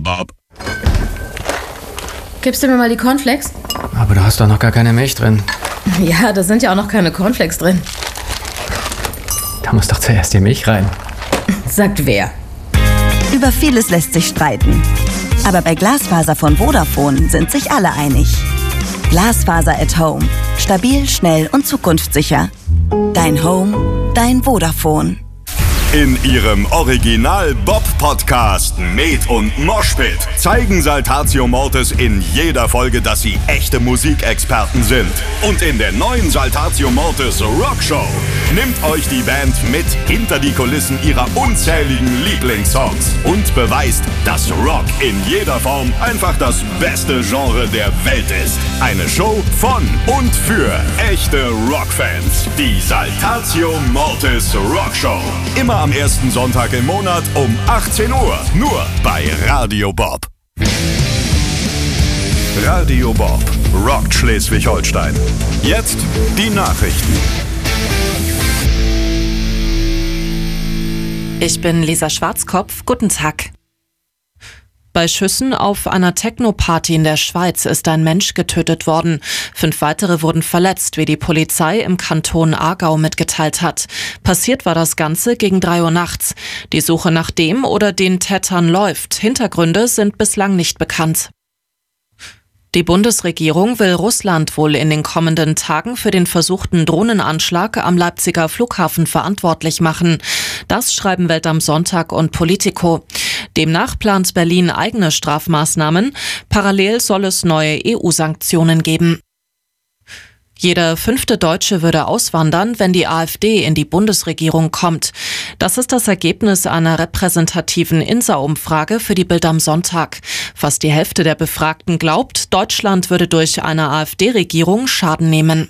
Bob. Gibst du mir mal die Cornflakes? Aber du hast doch noch gar keine Milch drin. Ja, da sind ja auch noch keine Cornflakes drin. Da muss doch zuerst die Milch rein. Sagt wer? Über vieles lässt sich streiten. Aber bei Glasfaser von Vodafone sind sich alle einig. Glasfaser at Home. Stabil, schnell und zukunftssicher. Dein Home, dein Vodafone. In ihrem Original-Bob-Podcast Med und Moshpit zeigen Saltatio Mortis in jeder Folge, dass sie echte Musikexperten sind. Und in der neuen Saltatio Mortis Rockshow nimmt euch die Band mit hinter die Kulissen ihrer unzähligen Lieblingssongs und beweist, dass Rock in jeder Form einfach das beste Genre der Welt ist. Eine Show von und für echte Rockfans. Die Saltatio Mortis Rockshow. Immer am ersten Sonntag im Monat um 18 Uhr. Nur bei Radio Bob. Radio Bob rockt Schleswig-Holstein. Jetzt die Nachrichten. Ich bin Lisa Schwarzkopf. Guten Tag. Bei Schüssen auf einer Techno-Party in der Schweiz ist ein Mensch getötet worden. 5 weitere wurden verletzt, wie die Polizei im Kanton Aargau mitgeteilt hat. Passiert war das Ganze gegen 3 Uhr nachts. Die Suche nach dem oder den Tätern läuft. Hintergründe sind bislang nicht bekannt. Die Bundesregierung will Russland wohl in den kommenden Tagen für den versuchten Drohnenanschlag am Leipziger Flughafen verantwortlich machen. Das schreiben Welt am Sonntag und Politico. Demnach plant Berlin eigene Strafmaßnahmen. Parallel soll es neue EU-Sanktionen geben. Jeder 5. Deutsche würde auswandern, wenn die AfD in die Bundesregierung kommt. Das ist das Ergebnis einer repräsentativen INSA-Umfrage für die Bild am Sonntag. Fast die Hälfte der Befragten glaubt, Deutschland würde durch eine AfD-Regierung Schaden nehmen.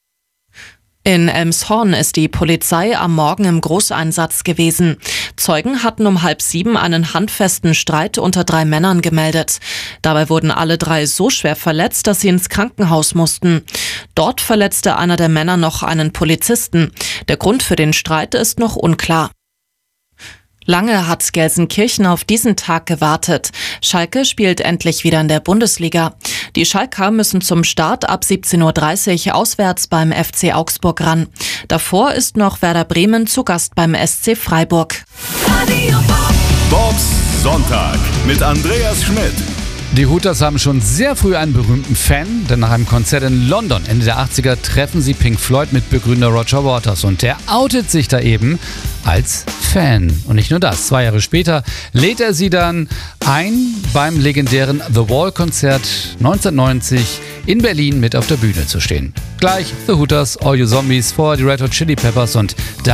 In Elmshorn ist die Polizei am Morgen im Großeinsatz gewesen. Zeugen hatten um 6:30 einen handfesten Streit unter 3 Männern gemeldet. Dabei wurden alle 3 so schwer verletzt, dass sie ins Krankenhaus mussten. Dort verletzte einer der Männer noch einen Polizisten. Der Grund für den Streit ist noch unklar. Lange hat Gelsenkirchen auf diesen Tag gewartet. Schalke spielt endlich wieder in der Bundesliga. Die Schalker müssen zum Start ab 17:30 Uhr auswärts beim FC Augsburg ran. Davor ist noch Werder Bremen zu Gast beim SC Freiburg. Bobs Sonntag mit Andreas Schmidt. Die Hooters haben schon sehr früh einen berühmten Fan, denn nach einem Konzert in London Ende der 80er treffen sie Pink Floyd mit Begründer Roger Waters und der outet sich da eben als Fan. Und nicht nur das, 2 Jahre später lädt er sie dann ein, beim legendären The Wall-Konzert 1990 in Berlin mit auf der Bühne zu stehen. Gleich The Hooters, All You Zombies vor die Red Hot Chili Peppers und